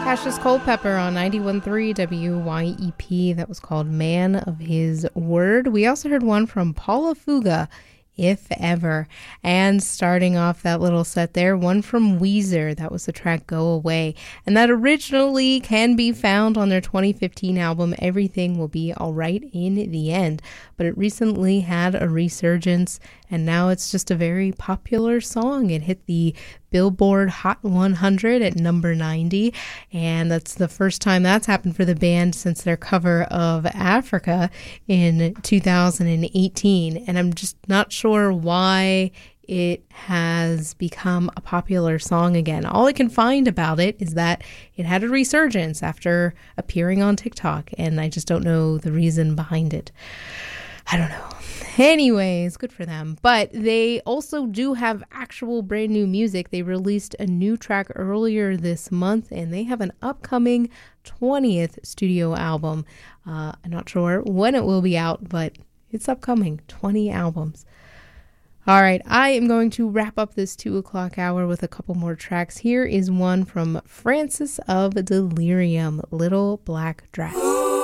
Cassius Culpepper on 91.3 WYEP. That was called Man of His Word. We also heard one from Paula Fuga, If Ever. And starting off that little set there, one from Weezer. That was the track Go Away. And that originally can be found on their 2015 album, Everything Will Be Alright in the End. But it recently had a resurgence, and now it's just a very popular song. It hit the Billboard Hot 100 at number 90, and that's the first time that's happened for the band since their cover of Africa in 2018. And I'm just not sure why it has become a popular song again. All I can find about it is that it had a resurgence after appearing on TikTok, and I just don't know the reason behind it. I don't know. Anyways, good for them. But they also do have actual brand new music. They released a new track earlier this month, and they have an upcoming 20th studio album. I'm not sure when it will be out, but it's upcoming. 20 albums. All right, I am going to wrap up this 2 o'clock hour with a couple more tracks. Here is one from Francis of Delirium, Little Black Dress.